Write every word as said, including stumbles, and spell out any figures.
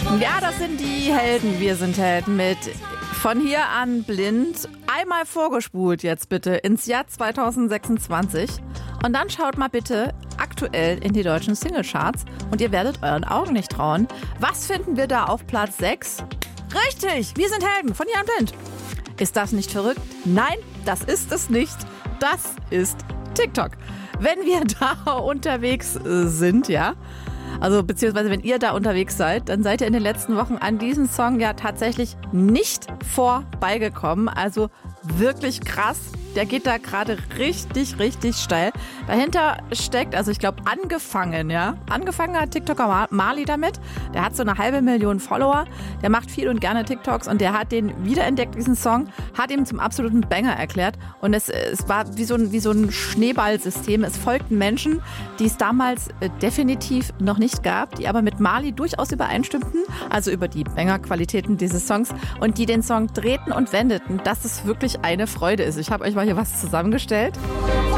Ja, das sind die Helden. Wir sind Helden mit von hier an blind. Einmal vorgespult jetzt bitte ins Jahr zwanzig sechsundzwanzig. Und dann schaut mal bitte aktuell in die deutschen Singlecharts und ihr werdet euren Augen nicht trauen. Was finden wir da auf Platz sechs? Richtig, wir sind Helden von hier an blind. Ist das nicht verrückt? Nein, das ist es nicht. Das ist TikTok. Wenn wir da unterwegs sind, ja, also beziehungsweise wenn ihr da unterwegs seid, dann seid ihr in den letzten Wochen an diesem Song ja tatsächlich nicht vorbeigekommen. Also wirklich krass. Der geht da gerade richtig, richtig steil. Dahinter steckt, also ich glaube angefangen, ja. Angefangen hat TikToker Marley damit. Der hat so eine halbe Million Follower. Der macht viel und gerne TikToks und der hat den wiederentdeckt, diesen Song, hat ihn zum absoluten Banger erklärt. Und es, es war wie so ein, wie so ein Schneeballsystem. Es folgten Menschen, die es damals äh, definitiv noch nicht gab, die aber mit Marley durchaus übereinstimmten, also über die Banger-Qualitäten dieses Songs und die den Song drehten und wendeten, dass es wirklich eine Freude ist. Ich habe euch mal hier was zusammengestellt.